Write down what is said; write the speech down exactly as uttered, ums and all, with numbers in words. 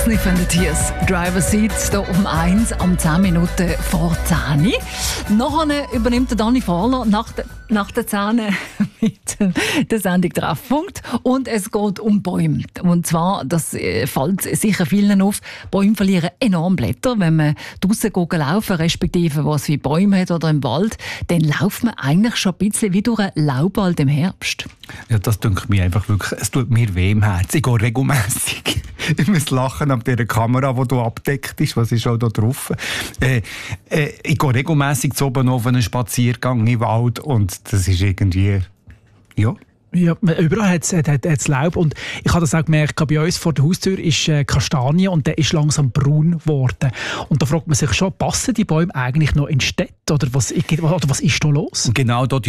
Sniffen the Tears. Driver Seats hier um eins, am zehn Minuten vor zehn. Nachher übernimmt der Dani Fahler nach, de, nach der zehn mit der Sendung Treffpunkt. Und es geht um Bäume. Und zwar, das fällt sicher vielen auf, Bäume verlieren enorm Blätter. Wenn man draussen laufen, respektive was wie Bäume hat oder im Wald, dann läuft man eigentlich schon ein bisschen wie durch einen Laubwald im Herbst. Ja, das tut mir einfach wirklich, es tut mir weh im Herzen. Ich gehe regelmässig. Ich muss lachen ab dieser Kamera, die du abdeckt ist. Was ist auch da drauf? Äh, äh, ich gehe regelmässig zu oben auf einen Spaziergang im Wald und das ist irgendwie, ja. Ja, überall hat es Laub und ich habe das auch gemerkt, bei uns vor der Haustür ist äh, Kastanie und der ist langsam braun geworden. Und da fragt man sich schon, passen die Bäume eigentlich noch in Städte oder was, oder was ist da los? Genau, dort